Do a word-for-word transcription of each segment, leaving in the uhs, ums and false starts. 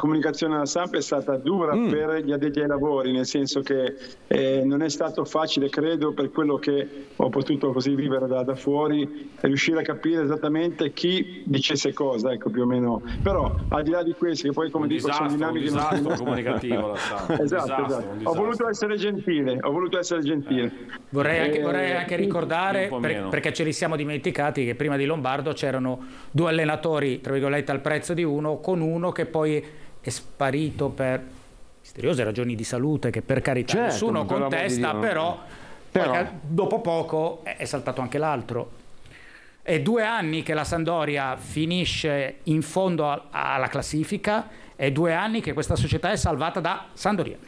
comunicazione alla stampa è stata dura mm. per gli addetti ai lavori, nel senso che eh, non è stato facile, credo, per quello che ho potuto così vivere da, da fuori, riuscire a capire esattamente chi dicesse cosa, ecco, più o meno. Però al di là di questo, che poi come un dico disastro, sono dinamiche, un disastro comunicativo la stampa. Esatto, disastro, esatto. Ho voluto essere gentile, ho voluto essere gentile. Eh. Vorrei, anche, eh, vorrei anche ricordare, per, perché ce li siamo dimenticati, che prima di Lombardo c'erano due allenatori, tra virgolette, al prezzo di uno, con uno che poi è sparito per misteriose ragioni di salute, che per carità certo, nessuno contesta, di però, però. Poi, dopo poco è saltato anche l'altro. È due anni che la Sampdoria finisce in fondo alla classifica, è due anni che questa società è salvata da sampdoriani.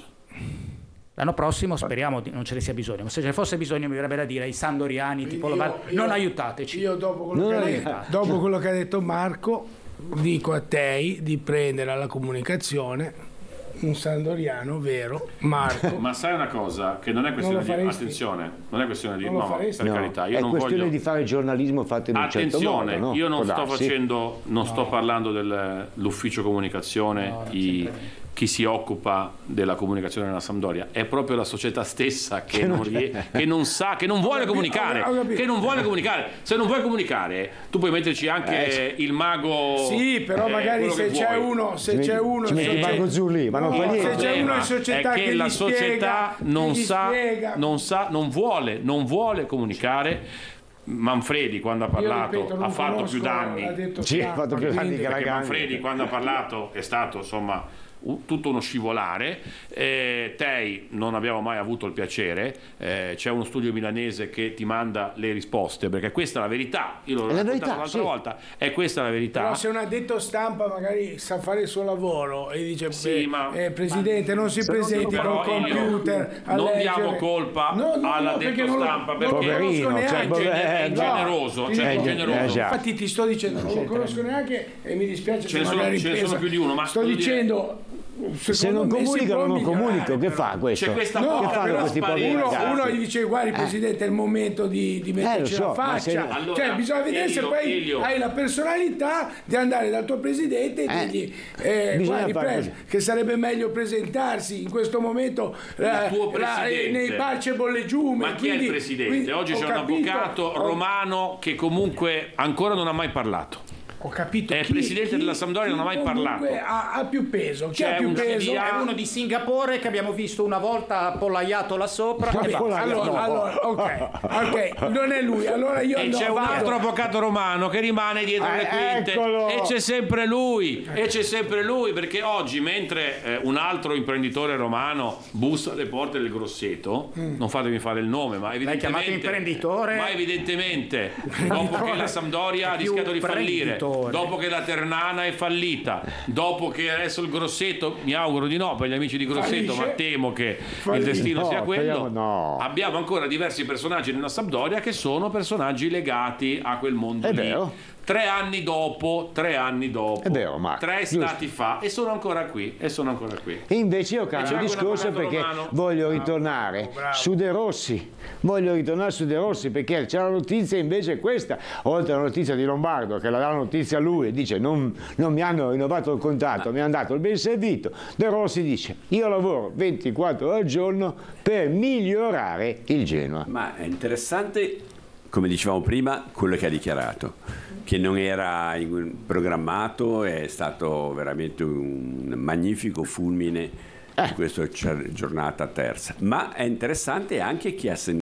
L'anno prossimo speriamo di non ce ne sia bisogno, ma se ce ne fosse bisogno mi verrebbe da dire ai sampdoriani io, tipo io, non aiutateci. Io dopo quello, non che aiutateci. dopo quello che ha detto Marco dico a te di prendere alla comunicazione un sampdoriano vero, Marco. Ma sai una cosa, che non è questione di attenzione, non è questione di non no, per no, carità, io è non questione voglio... di fare giornalismo fatto in un attenzione, certo modo, no? Io non Può sto darsi. facendo, non no. sto parlando dell'ufficio comunicazione, no, i, chi si occupa della comunicazione nella Sampdoria, è proprio la società stessa che, non, rie- che non sa, che non vuole comunicare, che non vuole comunicare. Se non vuoi comunicare, tu puoi metterci anche eh, il mago. Sì, però eh, magari se c'è vuoi. uno, se c'è uno, ci metti il mago Zurli, ma non no, fa niente. se c'è uno in società è che, che la gli società spiega, non che gli sa, spiega. non sa, non vuole, non vuole comunicare. Manfredi quando ha parlato ripeto, ha fatto conosco, più danni. Sì, ha fatto più danni che la Perché Manfredi quando ha parlato è stato insomma tutto uno scivolare. eh, Tei non abbiamo mai avuto il piacere, eh, c'è uno studio milanese che ti manda le risposte, perché questa è la verità, io l'ho raccontato l'altra sì. volta, è questa la verità. Però se un addetto stampa magari sa fare il suo lavoro e dice sì, beh, ma, eh, presidente ma, non si presenti col computer io, non diamo colpa no, no, all'addetto no, stampa non, perché poverino, non cioè, neanche, è ingeneroso, no, cioè, dico, ingeneroso. Eh, infatti ti sto dicendo non lo conosco neanche e mi dispiace ce se ne sono, magari ce ne sono più di uno, ma sto dicendo se non comunicano non comunico, che fa questo? C'è questa no, che fanno questi poveri uno, ragazzi? uno gli dice guarda eh. presidente è il momento di, di metterci eh, so, la faccia se... allora, cioè bisogna vedere Elio, se poi Elio. hai la personalità di andare dal tuo presidente e eh. dirgli eh, guardi, pre- che sarebbe meglio presentarsi in questo momento la, eh, la, nei bar c'è bolleggiume. Ma chi quindi, è il presidente? Quindi, Oggi c'è un capito, avvocato ho... romano che comunque ancora non ha mai parlato. Ho capito. È il chi, presidente chi, della Sampdoria, non ha mai parlato. Ha, ha più peso. Chi C'è ha più un peso? È uno di Singapore che abbiamo visto una volta appollaiato là sopra. Vabbè, e allora, allora, ok, ok, non è lui. Allora io e no, c'è un vado. altro avvocato romano che rimane dietro eh, le quinte. Eccolo. E c'è sempre lui. E c'è sempre lui perché oggi, mentre eh, un altro imprenditore romano bussa alle porte del Grosseto, mm. non fatemi fare il nome, ma evidentemente. L'hai chiamato imprenditore? Ma evidentemente, dopo che la Sampdoria ha rischiato di fallire, dopo che la Ternana è fallita, dopo che adesso il Grosseto, mi auguro di no per gli amici di Grosseto, Fallisce. ma temo che Fallisce. il destino No, sia quello, speriamo, no. abbiamo ancora diversi personaggi nella Sampdoria che sono personaggi legati a quel mondo È lì. vero. Tre anni dopo, tre anni dopo, È vero, Marco, tre giusto. stati fa e sono ancora qui, e sono ancora qui. E invece io cambio c'è discorso anche un perché avvocato voglio Bravo, ritornare bravo, bravo. su De Rossi, voglio ritornare su De Rossi perché c'è la notizia invece questa, oltre alla notizia di Lombardo che la dà la notizia a lui e dice non, non mi hanno rinnovato il contratto, mi hanno dato il ben servito. De Rossi dice io lavoro ventiquattro ore al giorno per migliorare il Genoa. Ma è interessante, come dicevamo prima, quello che ha dichiarato, che non era programmato, è stato veramente un magnifico fulmine eh. in questa giornata terza. Ma è interessante anche chi ha sentito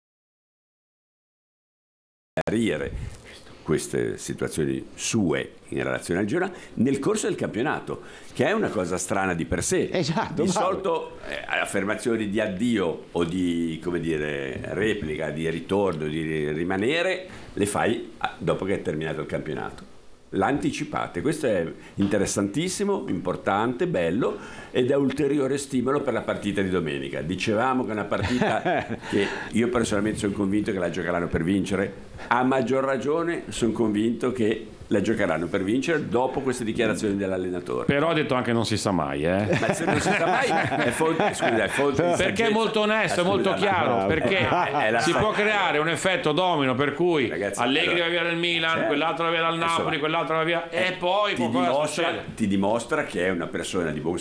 queste situazioni sue in relazione al Genoa nel corso del campionato, che è una cosa strana di per sé. Esatto, di bravo. solito eh, affermazioni di addio o di, come dire, replica, di ritorno, di rimanere, le fai dopo che è terminato il campionato. L'anticipate, questo è interessantissimo, importante, bello ed è ulteriore stimolo per la partita di domenica. Dicevamo che è una partita che io personalmente sono convinto che la giocheranno per vincere, a maggior ragione sono convinto che la giocheranno per vincere dopo queste dichiarazioni dell'allenatore. Però ha detto anche non si sa mai, eh? Ma se non si sa mai è fonte, scusa, è fonte di perché è molto onesto, è molto chiaro, perché è la si sta- può creare un effetto domino per cui Ragazzi, Allegri allora, va via dal Milan, certo. quell'altro va via dal Napoli, Insomma, quell'altro va via e poi ti qualcosa dimostra, succede. ti dimostra che è una persona di buon